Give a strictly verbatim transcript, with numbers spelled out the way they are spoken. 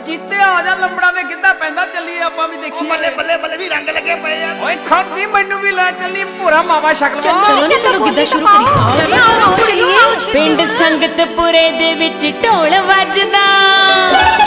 ਜੀਤੇ ਆ ਜਾ ਲੰਬੜਾ ਦੇ ਗਿੱਧਾ ਪੈਂਦਾ ਚੱਲੀਏ ਆਪਾਂ ਵੀ ਦੇਖੀਏ ਬੱਲੇ ਬੱਲੇ ਬੱਲੇ ਵੀ ਰੰਗ ਲੱਗੇ ਪਏ ਆ ਓਏ ਖੜਦੀ ਮੈਨੂੰ ਵੀ ਲੈ ਚੱਲੀ ਭੂਰਾ ਮਾਵਾ ਸ਼ਕਲ ਚਲੋ ਚਲੋ ਗਿੱਧਾ ਸ਼ੁਰੂ ਕਰੀਏ। ਪਿੰਡ ਸੰਗਤਪੁਰੇ ਦੇ ਵਿੱਚ ਢੋਲ ਵੱਜਦਾ